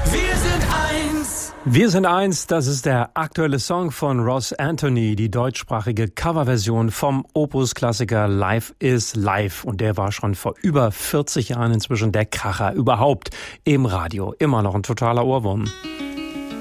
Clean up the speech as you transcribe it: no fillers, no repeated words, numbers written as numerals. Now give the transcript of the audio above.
Wir sind eins. Wir sind eins, das ist der aktuelle Song von Ross Anthony, die deutschsprachige Coverversion vom Opus-Klassiker Life is Life. Und der war schon vor über 40 Jahren inzwischen der Kracher überhaupt im Radio. Immer noch ein totaler Ohrwurm.